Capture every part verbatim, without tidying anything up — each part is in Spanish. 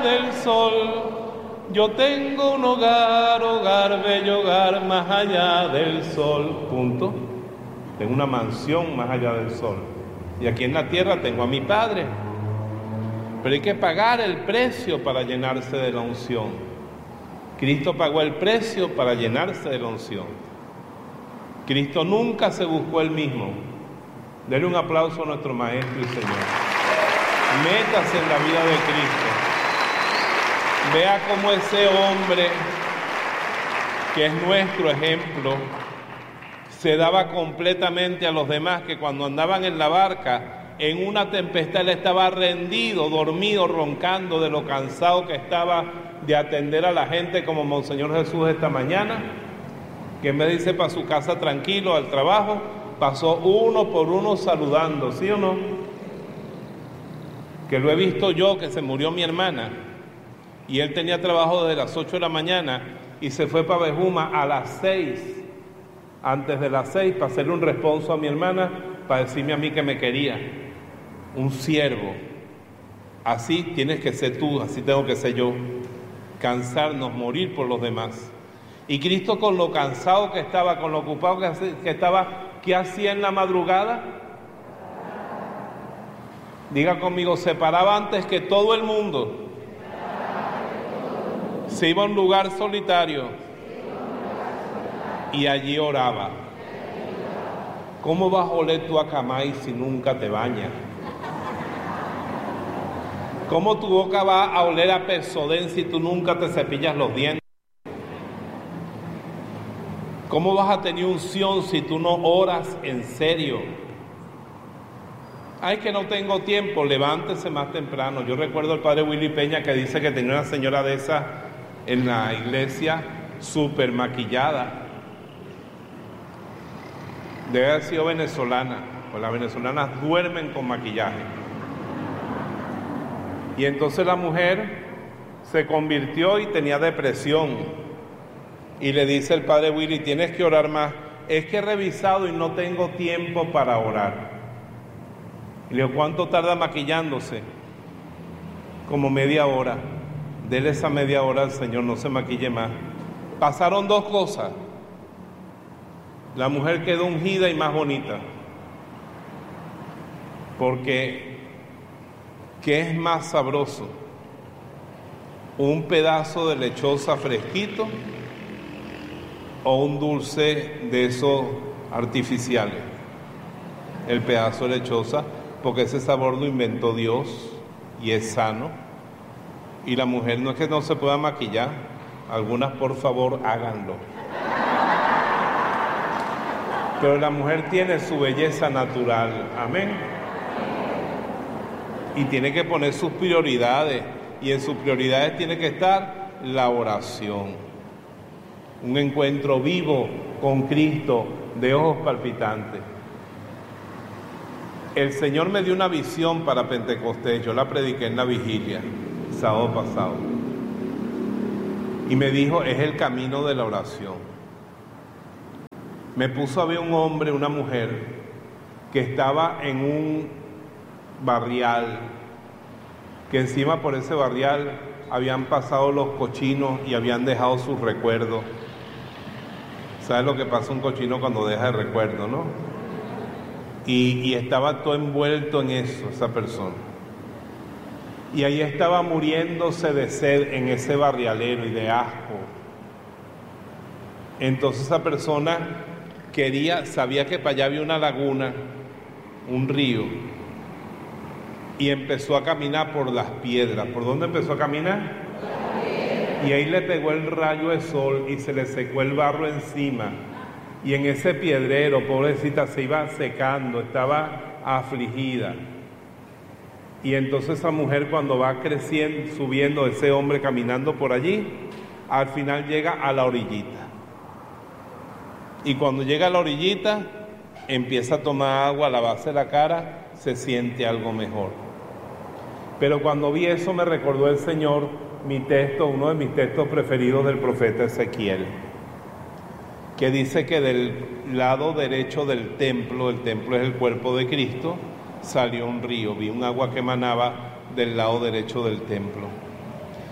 del sol. Yo tengo un hogar, hogar, bello hogar, más allá del sol. Punto. Tengo una mansión más allá del sol. Y aquí en la tierra tengo a mi Padre. Pero hay que pagar el precio para llenarse de la unción. Cristo pagó el precio para llenarse de la unción. Cristo nunca se buscó él mismo. Denle un aplauso a nuestro Maestro y Señor. Métase en la vida de Cristo. Vea cómo ese hombre, que es nuestro ejemplo, se daba completamente a los demás, que cuando andaban en la barca, en una tempestad, él estaba rendido, dormido, roncando de lo cansado que estaba de atender a la gente, como Monseñor Jesús esta mañana, que en vez de irse para su casa tranquilo al trabajo, pasó uno por uno saludando, ¿sí o no? Que lo he visto yo, que se murió mi hermana, y él tenía trabajo desde las ocho de la mañana, y se fue para Bejuma a las seis, antes de las seis, para hacerle un responso a mi hermana, para decirme a mí que me quería. Un siervo. Así tienes que ser tú, así tengo que ser yo. Cansarnos, morir por los demás. Y Cristo, con lo cansado que estaba, con lo ocupado que, que estaba, ¿qué hacía en la madrugada? Diga conmigo, se paraba antes que todo el mundo. Se iba a un lugar solitario y allí oraba. ¿Cómo vas a oler tú a Camay si nunca te bañas? ¿Cómo tu boca va a oler a Pepsodent si tú nunca te cepillas los dientes? ¿Cómo vas a tener unción si tú no oras en serio? Ay, que no tengo tiempo, levántese más temprano. Yo recuerdo al padre Willy Peña que dice que tenía una señora de esas en la iglesia, súper maquillada. Debe haber sido venezolana, pues las venezolanas duermen con maquillaje. Y entonces la mujer se convirtió y tenía depresión. Y le dice el padre Willy, tienes que orar más. Es que he revisado y no tengo tiempo para orar. Y le digo, ¿cuánto tarda maquillándose? Como media hora. Dele esa media hora al Señor, no se maquille más. Pasaron dos cosas. La mujer quedó ungida y más bonita. Porque, ¿qué es más sabroso? ¿Un pedazo de lechosa fresquito o un dulce de esos artificiales? El pedazo de lechosa, porque ese sabor lo inventó Dios y es sano. Y la mujer no es que no se pueda maquillar, algunas por favor háganlo. Pero la mujer tiene su belleza natural, amén. Y tiene que poner sus prioridades, y en sus prioridades tiene que estar la oración. Un encuentro vivo con Cristo, de ojos palpitantes. El Señor me dio una visión para Pentecostés, yo la prediqué en la vigilia, sábado pasado. Y me dijo, es el camino de la oración. Me puso a ver un hombre, una mujer, que estaba en un barrial, que encima por ese barrial habían pasado los cochinos y habían dejado sus recuerdos. ¿Sabes lo que pasa un cochino cuando deja el recuerdo, no? Y, y estaba todo envuelto en eso, esa persona. Y ahí estaba muriéndose de sed en ese barrialero y de asco. Entonces esa persona quería, sabía que para allá había una laguna, un río, y empezó a caminar por las piedras. ¿Por dónde empezó a caminar? Y ahí le pegó el rayo de sol y se le secó el barro encima. Y en ese piedrero, pobrecita, se iba secando, estaba afligida. Y entonces esa mujer, cuando va creciendo, subiendo, ese hombre caminando por allí, al final llega a la orillita. Y cuando llega a la orillita, empieza a tomar agua, a lavarse la cara, se siente algo mejor. Pero cuando vi eso me recordó el Señor mi texto, uno de mis textos preferidos del profeta Ezequiel, que dice que del lado derecho del templo, el templo es el cuerpo de Cristo, salió un río, vi un agua que emanaba del lado derecho del templo.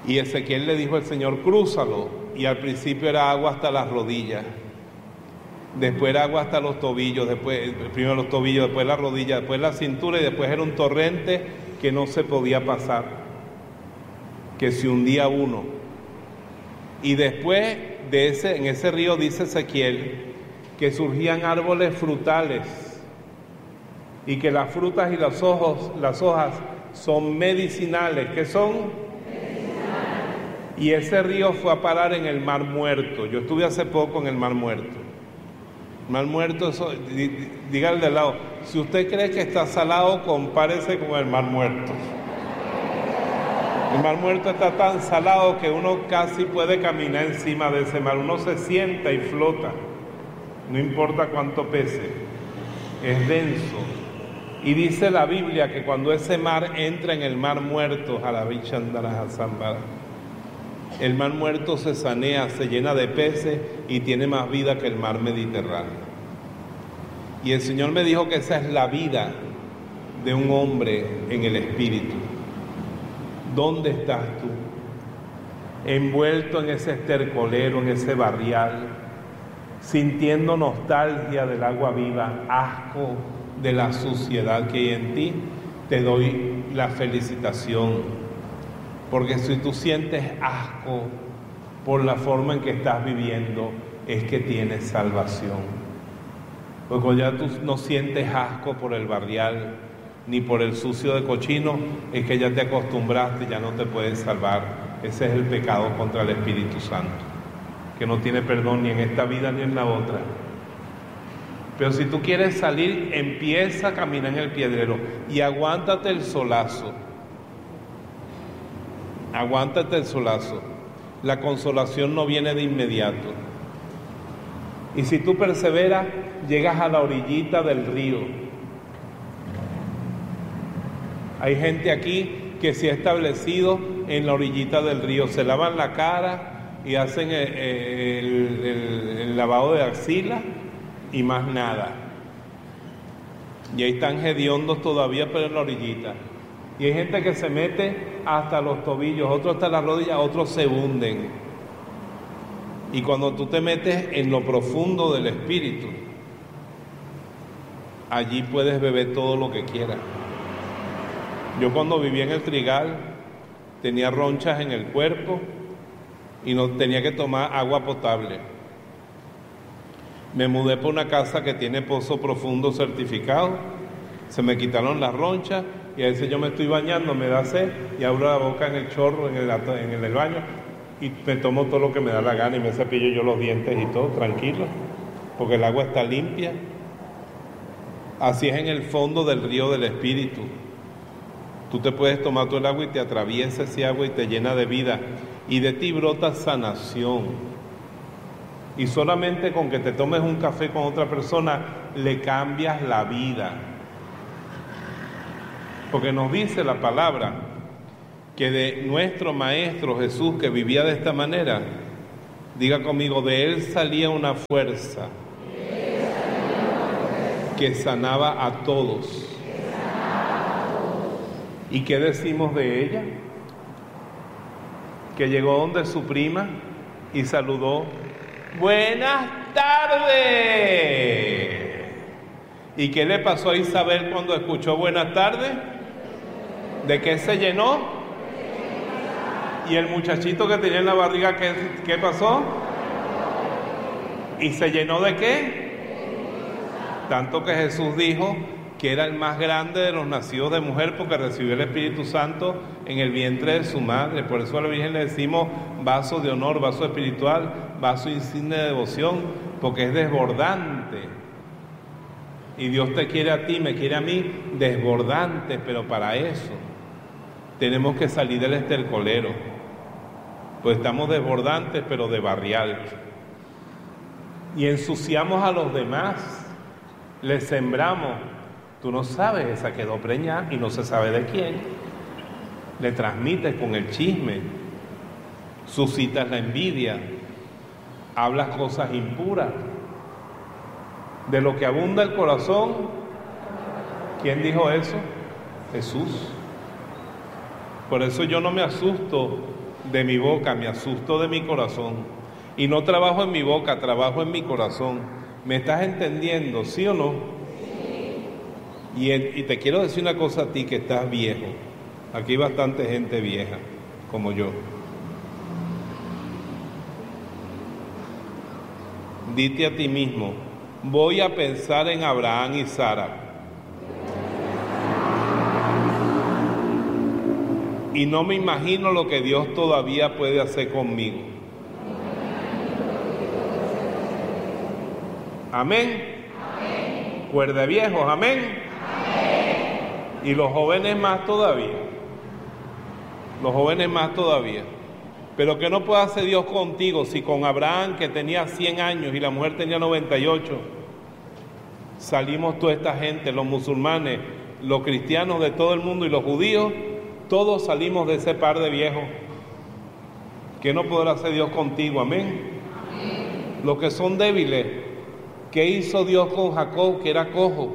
Y Ezequiel le dijo al Señor, crúzalo. Y al principio era agua hasta las rodillas, después era agua hasta los tobillos, después primero los tobillos, después las rodillas, después la cintura, y después era un torrente que no se podía pasar, que se hundía uno. Y después de ese, en ese río, dice Ezequiel, que surgían árboles frutales y que las frutas y las hojas, las hojas son medicinales. ¿Qué son? Y ese río fue a parar en el Mar Muerto. Yo estuve hace poco en el Mar Muerto. Mar Muerto, eso, dígale de lado, si usted cree que está salado, compárese con el Mar Muerto. El Mar Muerto está tan salado que uno casi puede caminar encima de ese mar. Uno se sienta y flota, no importa cuánto pese. Es denso. Y dice la Biblia que cuando ese mar entra en el Mar Muerto, a la bicha andarás a zambara, el Mar Muerto se sanea, se llena de peces y tiene más vida que el mar Mediterráneo. Y el Señor me dijo que esa es la vida de un hombre en el Espíritu. ¿Dónde estás tú? Envuelto en ese estercolero, en ese barrial, sintiendo nostalgia del agua viva, asco de la suciedad que hay en ti. Te doy la felicitación. Porque si tú sientes asco por la forma en que estás viviendo, es que tienes salvación. Porque cuando ya tú no sientes asco por el barrial, ni por el sucio de cochino, es que ya te acostumbraste, ya no te puedes salvar. Ese es el pecado contra el Espíritu Santo, que no tiene perdón ni en esta vida ni en la otra. Pero si tú quieres salir, empieza a caminar en el piedrero y aguántate el solazo. Aguántate el solazo. La consolación no viene de inmediato. Y si tú perseveras, llegas a la orillita del río. Hay gente aquí que se ha establecido en la orillita del río. Se lavan la cara y hacen el, el, el, el lavado de axila y más nada. Y ahí están hediondos todavía, pero en la orillita. Y hay gente que se mete hasta los tobillos, otros hasta las rodillas, otros se hunden. Y cuando tú te metes en lo profundo del Espíritu, allí puedes beber todo lo que quieras. Yo cuando vivía en el Trigal tenía ronchas en el cuerpo y no tenía que tomar agua potable. Me mudé por una casa que tiene pozo profundo certificado, se me quitaron las ronchas. Y a veces yo me estoy bañando, me da sed y abro la boca en el chorro, en el, en el baño, y me tomo todo lo que me da la gana y me cepillo yo los dientes y todo, tranquilo, porque el agua está limpia. Así es en el fondo del río del Espíritu. Tú te puedes tomar todo el agua y te atraviesa ese agua y te llena de vida. Y de ti brota sanación. Y solamente con que te tomes un café con otra persona, le cambias la vida. Porque nos dice la palabra que de nuestro Maestro Jesús, que vivía de esta manera, diga conmigo, de él salía una fuerza que sanaba a todos. ¿Y qué decimos de ella? Que llegó donde su prima y saludó, buenas tardes. ¿Y qué le pasó a Isabel cuando escuchó buenas tardes? ¿De qué se llenó? ¿Y el muchachito que tenía en la barriga, qué, qué pasó? ¿Y se llenó de qué? Tanto que Jesús dijo que era el más grande de los nacidos de mujer porque recibió el Espíritu Santo en el vientre de su madre. Por eso a la Virgen le decimos vaso de honor, vaso espiritual, vaso insigne de devoción, porque es desbordante. Y Dios te quiere a ti, me quiere a mí, desbordante, pero para eso tenemos que salir del estercolero. Pues estamos desbordantes, pero de barrial. Y ensuciamos a los demás, les sembramos. Tú no sabes, esa quedó preñada y no se sabe de quién. Le transmites con el chisme, suscitas la envidia, hablas cosas impuras. De lo que abunda el corazón, ¿quién dijo eso? Jesús. Por eso yo no me asusto de mi boca, me asusto de mi corazón. Y no trabajo en mi boca, trabajo en mi corazón. ¿Me estás entendiendo, sí o no? Sí. Y, el, y te quiero decir una cosa a ti que estás viejo. Aquí hay bastante gente vieja, como yo. Dite a ti mismo, voy a pensar en Abraham y Sara. Y no me imagino lo que Dios todavía puede hacer conmigo. Amén. Amén. Cuerda viejos, amén. Amén. Y los jóvenes más todavía. Los jóvenes más todavía. Pero ¿qué no puede hacer Dios contigo si con Abraham, que tenía cien años y la mujer tenía noventa y ocho, salimos toda esta gente, los musulmanes, los cristianos de todo el mundo y los judíos, todos salimos de ese par de viejos? ¿Qué no podrá hacer Dios contigo? Amén. Amén. Los que son débiles, ¿qué hizo Dios con Jacob, que era cojo?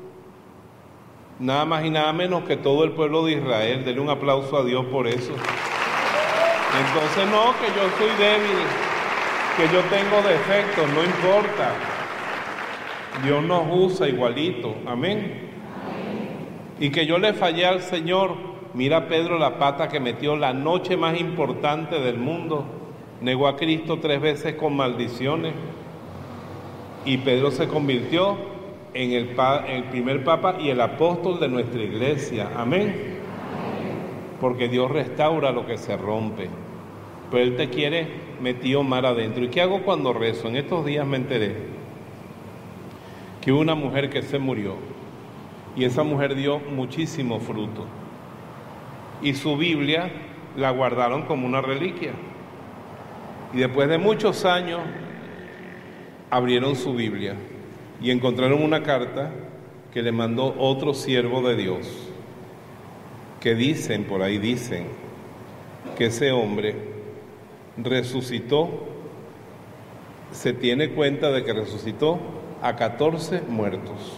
Nada más y nada menos que todo el pueblo de Israel. Denle un aplauso a Dios por eso. Entonces no, que yo soy débil, que yo tengo defectos, no importa. Dios nos usa igualito, amén. Y que yo le fallé al Señor. Mira Pedro la pata que metió la noche más importante del mundo. Negó a Cristo tres veces con maldiciones. Y Pedro se convirtió en el, pa, el primer papa y el apóstol de nuestra iglesia, amén. Porque Dios restaura lo que se rompe. Pero Él te quiere metido mar adentro. ¿Y qué hago cuando rezo? En estos días me enteré que hubo una mujer que se murió. Y esa mujer dio muchísimo fruto. Y su Biblia la guardaron como una reliquia. Y después de muchos años abrieron su Biblia y encontraron una carta que le mandó otro siervo de Dios. Que dicen, por ahí dicen, que ese hombre resucitó, se tiene cuenta de que resucitó a catorce muertos.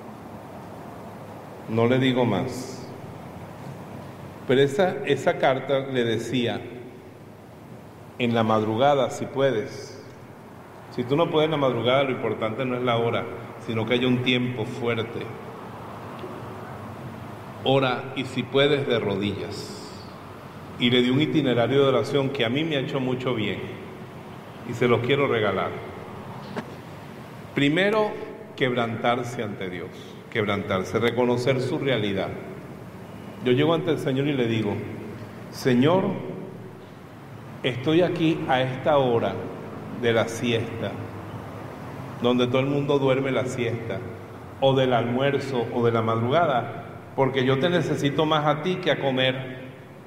No le digo más. Pero esa, esa carta le decía, en la madrugada, si puedes. Si tú no puedes en la madrugada, lo importante no es la hora, sino que haya un tiempo fuerte. Ora, y si puedes, de rodillas. Y le di un itinerario de oración que a mí me ha hecho mucho bien y se los quiero regalar. Primero, quebrantarse ante Dios, quebrantarse, reconocer su realidad. Yo llego ante el Señor y le digo, Señor, estoy aquí a esta hora de la siesta, donde todo el mundo duerme la siesta, o del almuerzo, o de la madrugada, porque yo te necesito más a ti que a comer,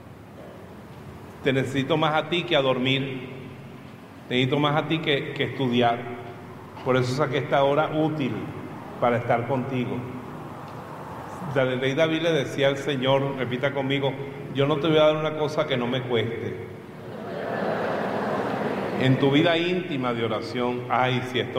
te necesito más a ti que a dormir, te necesito más a ti que, que estudiar. Por eso saqué esta hora útil para estar contigo. El rey David le decía al Señor, repita conmigo, yo no te voy a dar una cosa que no me cueste. En tu vida íntima de oración, ay, si esto